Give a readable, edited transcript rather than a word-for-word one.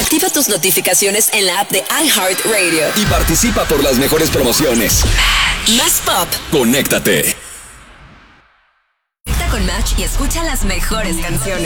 Activa tus notificaciones en la app de iHeartRadio. Y participa por las mejores promociones. Más pop. Conéctate. Conecta con Match y escucha las mejores canciones.